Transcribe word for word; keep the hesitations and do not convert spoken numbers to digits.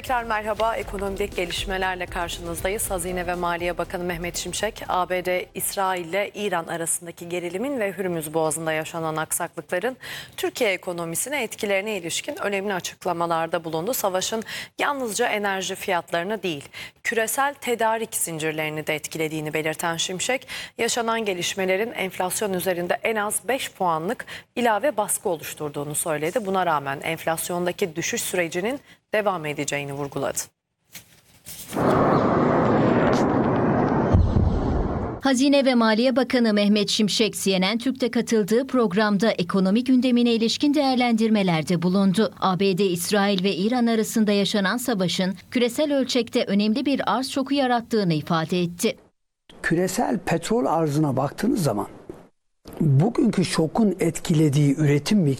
Tekrar merhaba. Ekonomik gelişmelerle karşınızdayız. Hazine ve Maliye Bakanı Mehmet Şimşek, A B D, İsrail ile İran arasındaki gerilimin ve Hürmüz Boğazı'nda yaşanan aksaklıkların Türkiye ekonomisine etkilerine ilişkin önemli açıklamalarda bulundu. Savaşın yalnızca enerji fiyatlarını değil, küresel tedarik zincirlerini de etkilediğini belirten Şimşek, yaşanan gelişmelerin enflasyon üzerinde en az beş puanlık ilave baskı oluşturduğunu söyledi. Buna rağmen enflasyondaki düşüş sürecinin devam edeceğini vurguladı. Hazine ve Maliye Bakanı Mehmet Şimşek, C N N Türk'te katıldığı programda ekonomi gündemine ilişkin değerlendirmelerde bulundu. A B D, İsrail ve İran arasında yaşanan savaşın küresel ölçekte önemli bir arz şoku yarattığını ifade etti. Küresel petrol arzına baktığınız zaman bugünkü şokun etkilediği üretim miktarı